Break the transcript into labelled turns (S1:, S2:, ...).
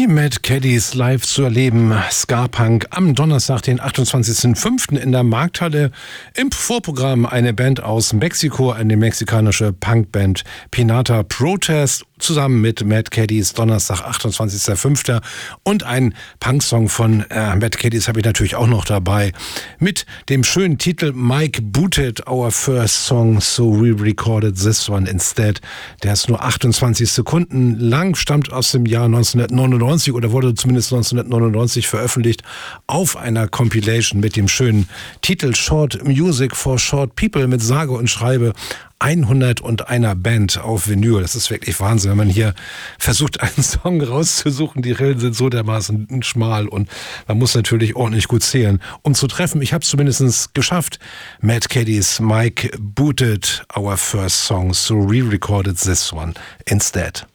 S1: Die Mad Caddies live zu erleben. Ska-Punk am Donnerstag, den 28.05. in der Markthalle. Im Vorprogramm eine Band aus Mexiko, eine mexikanische Punkband Pinata Protest, zusammen mit Mad Caddies, Donnerstag, 28.05. Und ein Punksong von Mad Caddies habe ich natürlich auch noch dabei. Mit dem schönen Titel Mike Booted, Our First Song, So We Recorded This One Instead. Der ist nur 28 Sekunden lang, stammt aus dem Jahr 1999 oder wurde zumindest 1999 veröffentlicht auf einer Compilation mit dem schönen Titel Short Music for Short People mit sage und schreibe 101 Band auf Vinyl. Das ist wirklich Wahnsinn, wenn man hier versucht, einen Song rauszusuchen. Die Rillen sind so dermaßen schmal und man muss natürlich ordentlich gut zählen, um zu treffen. Ich habe es zumindest geschafft. Mad Caddies, Mike Booted, Our First Song, So We Recorded This One Instead.